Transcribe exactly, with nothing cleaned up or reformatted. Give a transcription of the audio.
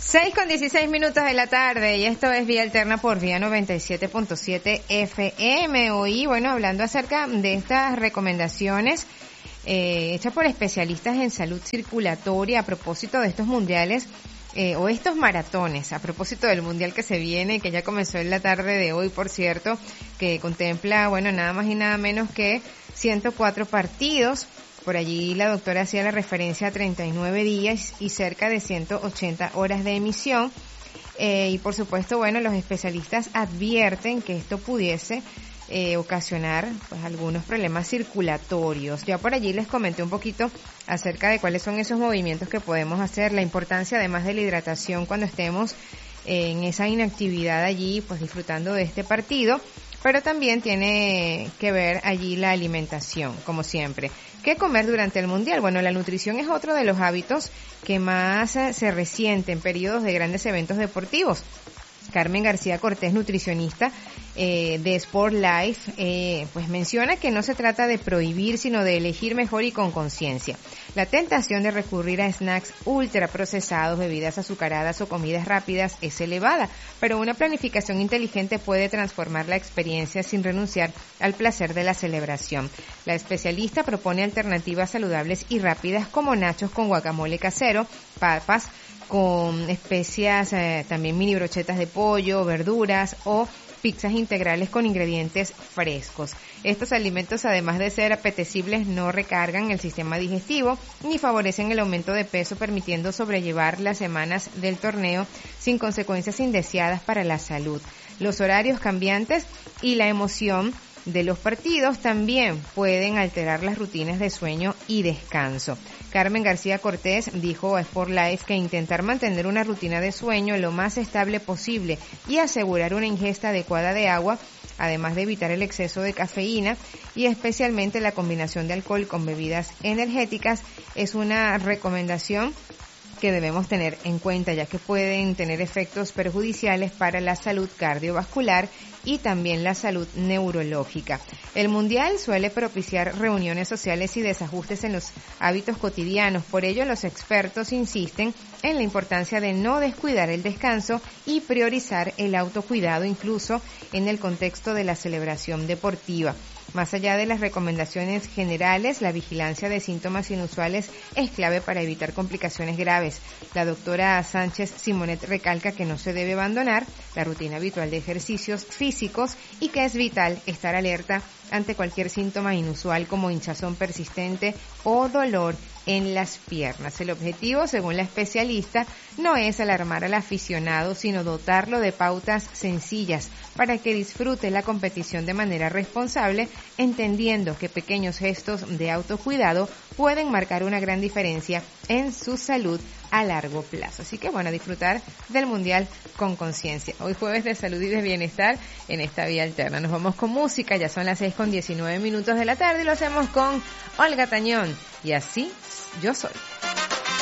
seis con dieciséis minutos de la tarde y esto es Vía Alterna por Vía noventa y siete punto siete F M. Hoy, bueno, hablando acerca de estas recomendaciones eh, hechas por especialistas en salud circulatoria a propósito de estos mundiales eh, o estos maratones, a propósito del mundial que se viene, que ya comenzó en la tarde de hoy, por cierto, que contempla, bueno, nada más y nada menos que ciento cuatro partidos. Por allí la doctora hacía la referencia a treinta y nueve días y cerca de ciento ochenta horas de emisión. Eh, y por supuesto, bueno, los especialistas advierten que esto pudiese eh, ocasionar pues algunos problemas circulatorios. Ya por allí les comenté un poquito acerca de cuáles son esos movimientos que podemos hacer, la importancia además de la hidratación cuando estemos eh, en esa inactividad allí, pues disfrutando de este partido. Pero también tiene que ver allí la alimentación, como siempre. ¿Qué comer durante el mundial? Bueno, la nutrición es otro de los hábitos que más eh, se resiente en periodos de grandes eventos deportivos. Carmen García Cortés, nutricionista eh, de Sport Life, eh, pues menciona que no se trata de prohibir, sino de elegir mejor y con conciencia. La tentación de recurrir a snacks ultraprocesados, bebidas azucaradas o comidas rápidas es elevada, pero una planificación inteligente puede transformar la experiencia sin renunciar al placer de la celebración. La especialista propone alternativas saludables y rápidas como nachos con guacamole casero, papas con especias, eh, también mini brochetas de pollo, verduras o pizzas integrales con ingredientes frescos. Estos alimentos, además de ser apetecibles, no recargan el sistema digestivo ni favorecen el aumento de peso, permitiendo sobrellevar las semanas del torneo sin consecuencias indeseadas para la salud. Los horarios cambiantes y la emoción de los partidos también pueden alterar las rutinas de sueño y descanso. Carmen García Cortés dijo a Sport Life que intentar mantener una rutina de sueño lo más estable posible y asegurar una ingesta adecuada de agua, además de evitar el exceso de cafeína y especialmente la combinación de alcohol con bebidas energéticas, es una recomendación que debemos tener en cuenta, ya que pueden tener efectos perjudiciales para la salud cardiovascular y también la salud neurológica. El mundial suele propiciar reuniones sociales y desajustes en los hábitos cotidianos. Por ello, los expertos insisten en la importancia de no descuidar el descanso y priorizar el autocuidado, incluso en el contexto de la celebración deportiva. Más allá de las recomendaciones generales, la vigilancia de síntomas inusuales es clave para evitar complicaciones graves. La doctora Sánchez Simonet recalca que no se debe abandonar la rutina habitual de ejercicios físicos y que es vital estar alerta ante cualquier síntoma inusual como hinchazón persistente o dolor en las piernas. El objetivo, según la especialista, no es alarmar al aficionado, sino dotarlo de pautas sencillas para que disfrute la competición de manera responsable, entendiendo que pequeños gestos de autocuidado pueden marcar una gran diferencia en su salud a largo plazo. Así que bueno, disfrutar del mundial con conciencia. Hoy jueves de salud y de bienestar en esta Vía Alterna. Nos vamos con música, ya son las seis con diecinueve minutos de la tarde y lo hacemos con Olga Tañón. Y así yo soy.